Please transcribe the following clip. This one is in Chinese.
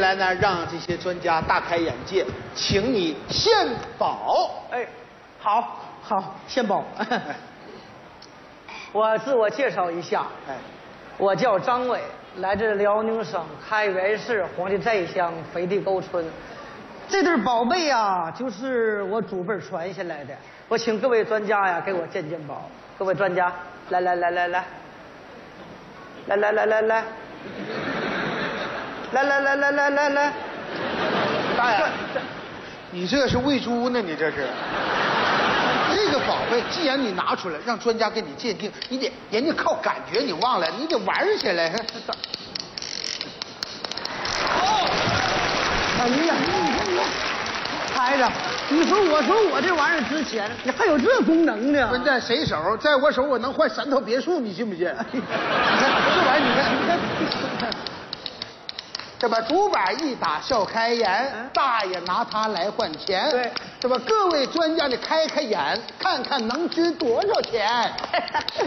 来呢，让这些专家大开眼界，请你献宝。 哎，好，献宝。我自我介绍一下，我叫张伟，来自辽宁省开原市黄帝寨乡飞地沟村。这对宝贝啊，就是我祖辈传下来的。我请各位专家呀，给我鉴宝。各位专家，来， 大爷，你这是喂猪呢？你这是？这个宝贝，既然你拿出来让专家给你鉴定，你得人家靠感觉，你忘了，你得玩起来。 哎呀，孩子，你说我这玩意儿值钱，你还有这功能呢？ 不是在谁手？在我手，我能换3套别墅，你信不信？你看这玩意儿，你看。这把竹板一打笑开颜，大爷拿它来换钱。 对， 这把各位专家你开开眼，看看能值多少钱。